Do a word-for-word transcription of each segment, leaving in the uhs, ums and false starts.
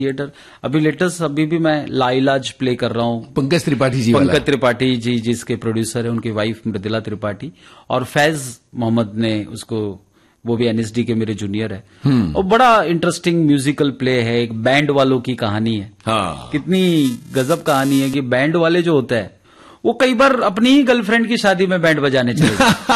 Theatre अभी latest अभी भी मैं लाइलाज प्ले कर रहा हूँ। पंकज त्रिपाठी जी पंकज त्रिपाठी जी जिसके प्रोड्यूसर है, उनकी वाइफ मृदुला त्रिपाठी, और फैज मोहम्मद ने उसको, वो भी एनएसडी के मेरे जूनियर है। और बड़ा इंटरेस्टिंग म्यूजिकल प्ले है, एक बैंड वालों की कहानी है। हाँ। कितनी गजब कहानी है कि बैंड वाले जो होता है वो कई बार अपनी ही गर्लफ्रेंड की शादी में बैंड बजाने चले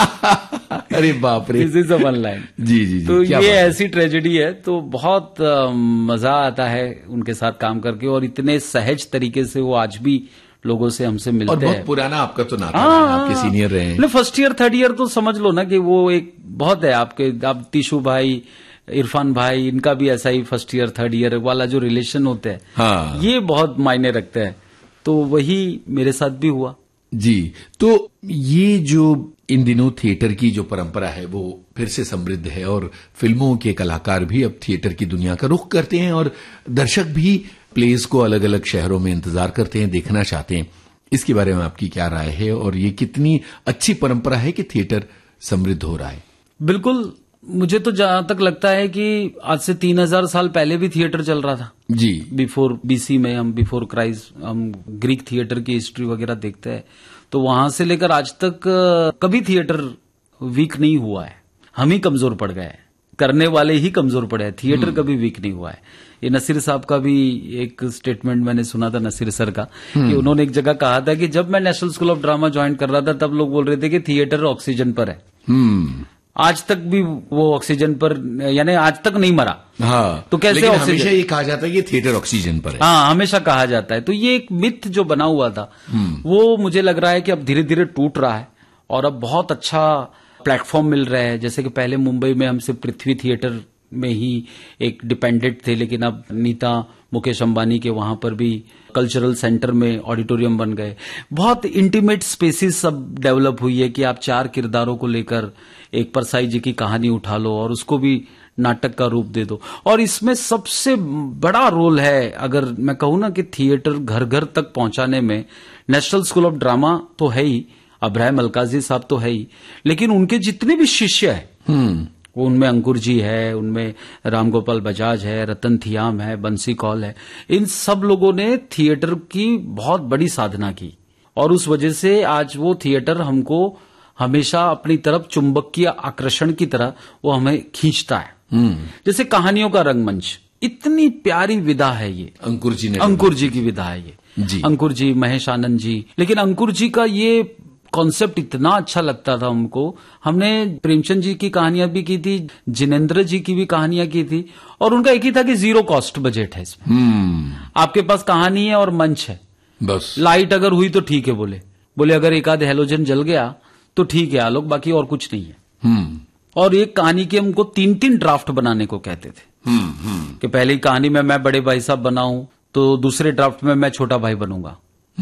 जाते। अरे बाप रे, this is a one line. जी जी जी, तो क्या ये बात है। ऐसी ट्रेजेडी है, तो बहुत आ, मजा आता है उनके साथ काम करके, और इतने सहज तरीके से वो आज भी लोगों से हमसे मिलते हैं। और बहुत पुराना आपका तो नाता है, आपके सीनियर रहे हैं। फर्स्ट ईयर थर्ड ईयर तो समझ लो ना कि वो एक बहुत है आपके, आप टीशू भाई, इरफान भाई, इनका भी ऐसा ही फर्स्ट ईयर थर्ड ईयर वाला जो रिलेशन होते हैं, हाँ। ये बहुत मायने रखते हैं। तो वही मेरे साथ भी हुआ जी। तो ये जो इन दिनों थिएटर की जो परंपरा है वो फिर से समृद्ध है, और फिल्मों के कलाकार भी अब थिएटर की दुनिया का रुख करते हैं, और दर्शक भी प्लेस को अलग अलग शहरों में इंतजार करते हैं, देखना चाहते हैं। इसके बारे में आपकी क्या राय है, और ये कितनी अच्छी परंपरा है कि थिएटर समृद्ध हो रहा है? बिल्कुल, मुझे तो जहां तक लगता है कि आज से तीन हजार साल पहले भी थिएटर चल रहा था जी। बिफोर बीसी में, हम बिफोर क्राइस्ट, हम ग्रीक थिएटर की हिस्ट्री वगैरह देखते हैं, तो वहां से लेकर आज तक कभी थिएटर वीक नहीं हुआ है। हम ही कमजोर पड़ गए हैं, करने वाले ही कमजोर पड़े हैं, थिएटर कभी वीक नहीं हुआ है। ये नसीर साहब का भी एक स्टेटमेंट मैंने सुना था, नसीर सर का, कि उन्होंने एक जगह कहा था कि जब मैं national school of drama join कर रहा था तब लोग बोल रहे थे कि थिएटर ऑक्सीजन पर है। हम्म आज तक भी वो ऑक्सीजन पर, यानी आज तक नहीं मरा। हाँ, तो कैसे लेकिन ऑक्सीजन? हमेशा ये कहा जाता है कि थिएटर ऑक्सीजन पर है। हाँ, हमेशा कहा जाता है। तो ये एक मिथ जो बना हुआ था वो मुझे लग रहा है कि अब धीरे धीरे टूट रहा है, और अब बहुत अच्छा प्लेटफॉर्म मिल रहा है। जैसे कि पहले मुंबई में हम सिर्फ पृथ्वी थिएटर में ही एक डिपेंडेंट थे, लेकिन अब नीता मुकेश अंबानी के वहां पर भी कल्चरल सेंटर में ऑडिटोरियम बन गए। बहुत इंटीमेट स्पेसिस सब डेवलप हुई है कि आप चार किरदारों को लेकर एक परसाई जी की कहानी उठा लो और उसको भी नाटक का रूप दे दो। और इसमें सबसे बड़ा रोल है, अगर मैं कहूं ना, कि थिएटर घर घर तक पहुंचाने में नेशनल स्कूल ऑफ ड्रामा तो है ही, अब्राहम अलकाजी साहब तो है ही, लेकिन उनके जितने भी शिष्य हैं, उनमें अंकुर जी है, उनमें रामगोपाल बजाज है, रतन थियाम है, बंसी कौल है, इन सब लोगों ने थिएटर की बहुत बड़ी साधना की, और उस वजह से आज वो थिएटर हमको हमेशा अपनी तरफ चुंबकीय आकर्षण की तरह वो हमें खींचता है। जैसे कहानियों का रंगमंच, इतनी प्यारी विधा है ये, अंकुर जी ने, अंकुर जी की विधा है ये जी। अंकुर जी, महेश आनंद जी। लेकिन अंकुर जी का ये कॉन्सेप्ट इतना अच्छा लगता था हमको। हमने प्रेमचंद जी की कहानियां भी की थी, जिनेंद्र जी की भी कहानियां की थी, और उनका एक ही था कि जीरो कॉस्ट बजट है इसमें। आपके पास कहानी है और मंच है, बस लाइट अगर हुई तो ठीक है, बोले बोले अगर एक आध हेलोजन जल गया तो ठीक है आलोक, बाकी और कुछ नहीं है। और एक कहानी के हमको तीन तीन ड्राफ्ट बनाने को कहते थे कि पहली कहानी में मैं बड़े भाई साहब बनाऊं, तो दूसरे ड्राफ्ट में मैं छोटा भाई बनूंगा।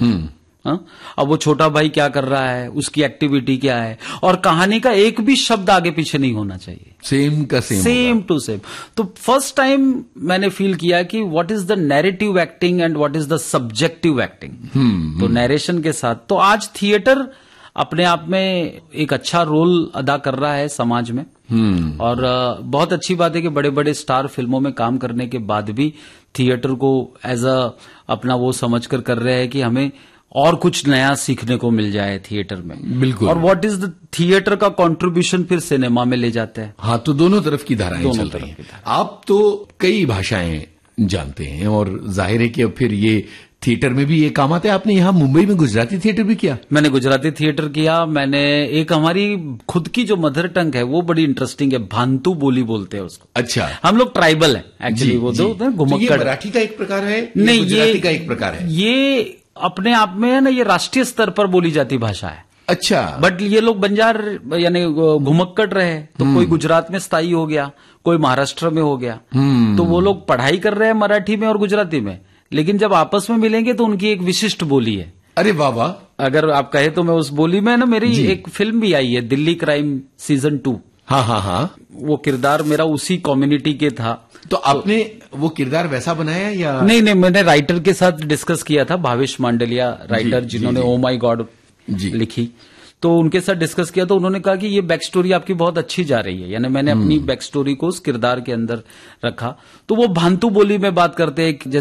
हा? अब वो छोटा भाई क्या कर रहा है, उसकी एक्टिविटी क्या है, और कहानी का एक भी शब्द आगे पीछे नहीं होना चाहिए, सेम का सेम सेम टू सेम। तो फर्स्ट टाइम मैंने फील किया कि what is the narrative acting and what is the subjective acting. तो नैरेशन के साथ, तो आज थिएटर अपने आप में एक अच्छा रोल अदा कर रहा है समाज में। और बहुत अच्छी बात है कि बड़े बड़े स्टार फिल्मों में काम करने के बाद भी थिएटर को एज अ अपना वो समझकर कर रहे हैं कि हमें और कुछ नया सीखने को मिल जाए थिएटर में। बिल्कुल। और व्हाट इज द थिएटर का कंट्रीब्यूशन फिर सिनेमा में ले जाते हैं। हाँ, तो दोनों तरफ की धाराएं चल रही हैं। आप तो कई भाषाएं जानते हैं, और जाहिर है कि अब फिर ये थिएटर में भी ये काम आता है। आपने यहाँ मुंबई में गुजराती थिएटर भी किया? मैंने गुजराती थिएटर किया। मैंने एक हमारी खुद की जो मदर टंग है वो बड़ी इंटरेस्टिंग है, भांतु बोली बोलते हैं उसको। अच्छा। हम लोग ट्राइबल हैं एक्चुअली, वो तो घुमक्कड़। तो ये मराठी का एक प्रकार है? नहीं, गुजराती का एक प्रकार है। ये अपने आप में है ना, ये राष्ट्रीय स्तर पर बोली जाती भाषा है। अच्छा। बट ये लोग बंजार यानी घुमक्कड़ रहे, तो कोई गुजरात में स्थायी हो गया, कोई महाराष्ट्र में हो गया, तो वो लोग पढ़ाई कर रहे हैं मराठी में और गुजराती में, लेकिन जब आपस में मिलेंगे तो उनकी एक विशिष्ट बोली है। अरे वाह वाह। अगर आप कहे तो मैं उस बोली में ना, मेरी एक फिल्म भी आई है दिल्ली क्राइम सीजन टू। हाँ हाँ हाँ। वो किरदार मेरा उसी कम्युनिटी के था। तो आपने तो, वो किरदार वैसा बनाया या? नहीं नहीं, मैंने राइटर के साथ डिस्कस किया था, भावेश मांडलिया राइटर, जिन्होंने ओ माई गॉड लिखी। तो उनके साथ डिस्कस किया तो उन्होंने कहा कि ये बैक स्टोरी आपकी बहुत अच्छी जा रही है, यानी मैंने अपनी बैक स्टोरी को उस किरदार के अंदर रखा। तो वो भांतु बोली में बात करते हैं,